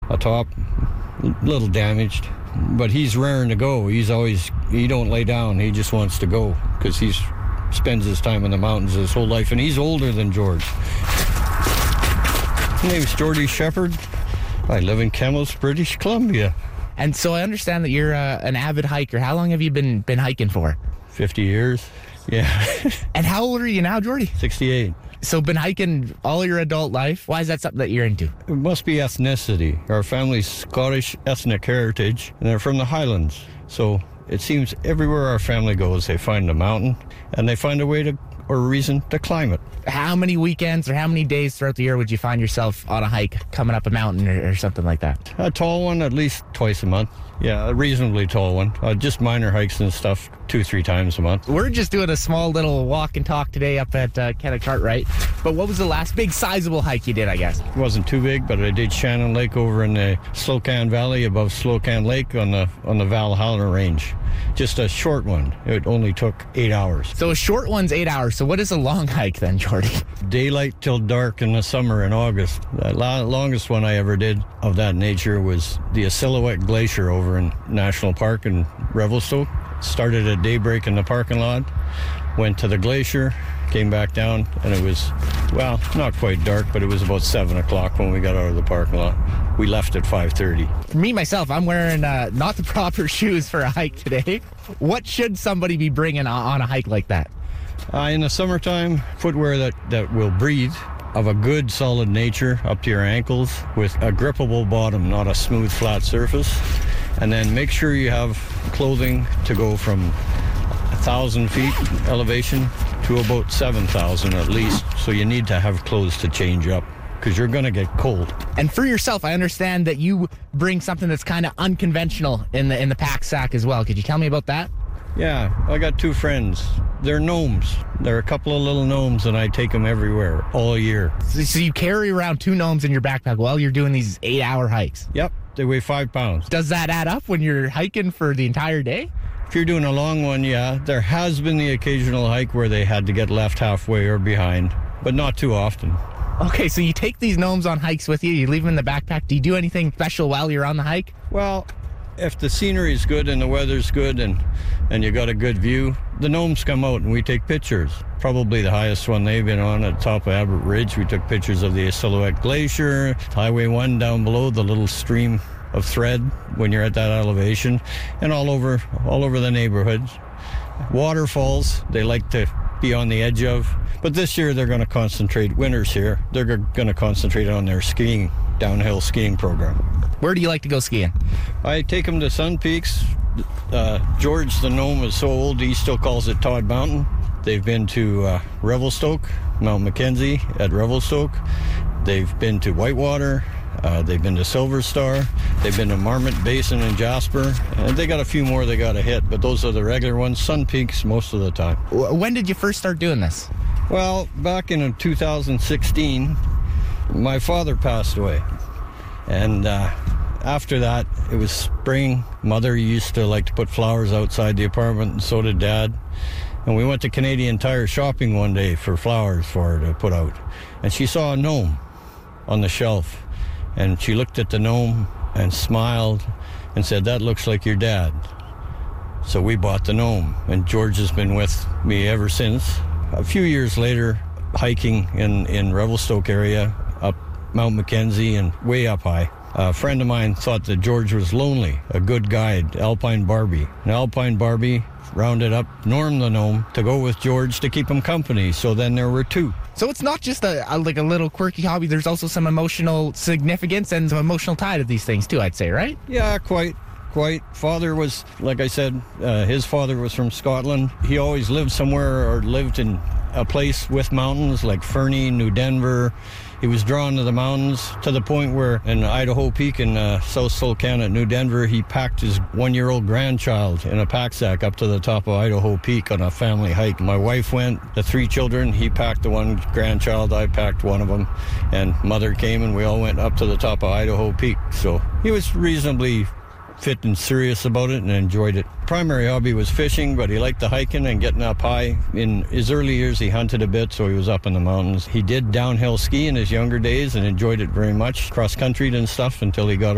atop, a little damaged. But he's raring to go. He don't lay down. He just wants to go because he spends his time in the mountains his whole life, and he's older than George. My name's Geordie Shepherd. I live in Kamloops, British Columbia. And so I understand that you're an avid hiker. How long have you been hiking for? 50 years, yeah. And how old are you now, Geordie? 68. So been hiking all your adult life. Why is that something that you're into? It must be ethnicity. Our family's Scottish ethnic heritage, and they're from the Highlands. So it seems everywhere our family goes, they find a mountain, and they find a way to, or a reason to climb it. How many weekends or how many days throughout the year would you find yourself on a hike, coming up a mountain or something like that? A tall one, at least twice a month. Yeah, a reasonably tall one. Just minor hikes and stuff 2-3 times a month. We're just doing a small little walk and talk today up at Kennet Cartwright. But what was the last big sizable hike you did, I guess? It wasn't too big, but I did Shannon Lake over in the Slocan Valley above Slocan Lake on the Valhalla Range. Just a short one. It only took 8 hours. So a short one's 8 hours. So what is a long hike then, Geordie? Daylight till dark in the summer in August. The longest one I ever did of that nature was the Silhouette Glacier over in National Park in Revelstoke. Started at daybreak in the parking lot, went to the glacier, came back down, and it was, well, not quite dark, but it was about 7 o'clock when we got out of the parking lot. We left at 5:30. For me, myself, I'm wearing not the proper shoes for a hike today. What should somebody be bringing on a hike like that? In the summertime, footwear that will breathe, of a good solid nature up to your ankles with a grippable bottom, not a smooth flat surface. And then make sure you have clothing to go from 1,000 feet elevation to about 7,000 at least. So you need to have clothes to change up because you're going to get cold. And for yourself, I understand that you bring something that's kind of unconventional in the pack sack as well. Could you tell me about that? Yeah, I got 2 friends. They're gnomes. They're a couple of little gnomes, and I take them everywhere all year. So you carry around 2 gnomes in your backpack while you're doing these 8-hour hikes? Yep, they weigh 5 pounds. Does that add up when you're hiking for the entire day? If you're doing a long one, yeah. There has been the occasional hike where they had to get left halfway or behind, but not too often. Okay, so you take these gnomes on hikes with you, you leave them in the backpack. Do you do anything special while you're on the hike? Well, if the scenery's good and the weather's good and you got a good view, the gnomes come out and we take pictures. Probably the highest one they've been on at the top of Abbott Ridge. We took pictures of the Silhouette Glacier, Highway 1 down below, the little stream of thread when you're at that elevation, and all over the neighborhood. Waterfalls, they like to be on the edge of. But this year they're going to concentrate, winters here, they're going to concentrate on their skiing, downhill skiing program. Where do you like to go skiing? I take them to Sun Peaks. George the gnome is so old he still calls it Todd Mountain. They've been to Revelstoke, Mount Mackenzie at Revelstoke. They've been to Whitewater. They've been to Silver Star. They've been to Marmot Basin and Jasper. And they got a few more they got to hit, but those are the regular ones. Sun Peaks most of the time. When did you first start doing this? Well, back in 2016, my father passed away. And after that, it was spring. Mother used to like to put flowers outside the apartment, and so did Dad. And we went to Canadian Tire shopping one day for flowers for her to put out. And she saw a gnome on the shelf. And she looked at the gnome and smiled and said, "That looks like your dad." So we bought the gnome. And George has been with me ever since. A few years later, hiking in Revelstoke area, up Mount Mackenzie and way up high. A friend of mine thought that George was lonely, a good guide, Alpine Barbie. And Alpine Barbie rounded up Norm the gnome to go with George to keep him company. So then there were 2. So it's not just a little quirky hobby. There's also some emotional significance and some emotional tie to these things too, I'd say, right? Yeah, quite. Father was, like I said, his father was from Scotland. He always lived somewhere or lived in a place with mountains like Fernie, New Denver. He was drawn to the mountains to the point where in Idaho Peak in South Slocan at New Denver, he packed his 1-year-old grandchild in a pack sack up to the top of Idaho Peak on a family hike. My wife went, the 3 children, he packed the one grandchild, I packed one of them, and Mother came and we all went up to the top of Idaho Peak. So he was reasonably fit and serious about it and enjoyed it. Primary hobby was fishing, but he liked the hiking and getting up high. In his early years, he hunted a bit, so he was up in the mountains. He did downhill ski in his younger days and enjoyed it very much, cross-country and stuff until he got